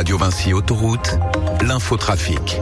Radio Vinci Autoroute, l'infotrafic.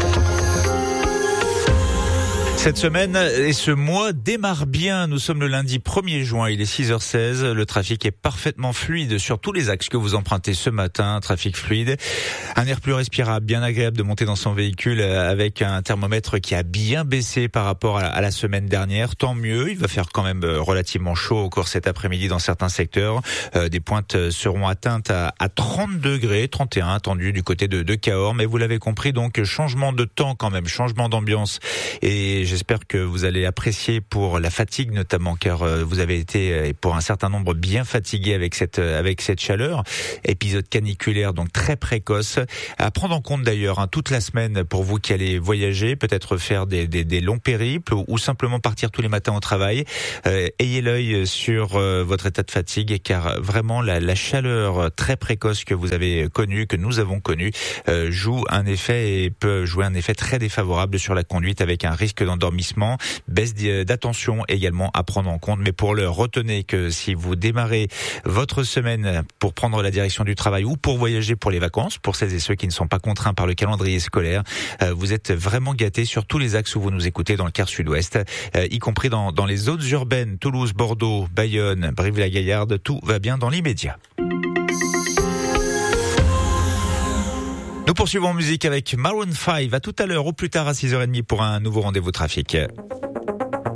Cette semaine et ce mois démarrent bien. Nous sommes le lundi 1er juin, il est 6h16. Le trafic est parfaitement fluide sur tous les axes que vous empruntez ce matin. Trafic fluide, un air plus respirable, bien agréable de monter dans son véhicule avec un thermomètre qui a bien baissé par rapport à la semaine dernière. Tant mieux, il va faire quand même relativement chaud au cours cet après-midi dans certains secteurs. Des pointes seront atteintes à 30 degrés, 31 attendu du côté de Cahors. Mais vous l'avez compris, donc changement de temps quand même, changement d'ambiance. Et j'espère que vous allez apprécier pour la fatigue notamment, car vous avez été pour un certain nombre bien fatigué avec cette chaleur. Épisode caniculaire donc très précoce. À prendre en compte d'ailleurs toute la semaine pour vous qui allez voyager, peut-être faire des longs périples ou simplement partir tous les matins au travail. Ayez l'œil sur votre état de fatigue, car vraiment la chaleur très précoce que vous avez connue, que nous avons connue, joue un effet et peut jouer un effet très défavorable sur la conduite avec un risque d'endormissement, baisse d'attention également à prendre en compte. Mais pour l'heure, retenez que si vous démarrez votre semaine pour prendre la direction du travail ou pour voyager pour les vacances, pour celles et ceux qui ne sont pas contraints par le calendrier scolaire, vous êtes vraiment gâtés sur tous les axes où vous nous écoutez dans le quart sud-ouest, y compris dans les zones urbaines, Toulouse, Bordeaux, Bayonne, Brive-la-Gaillarde, tout va bien dans l'immédiat. Nous poursuivons en musique avec Maroon 5. À tout à l'heure, au plus tard à 6h30 pour un nouveau rendez-vous trafic.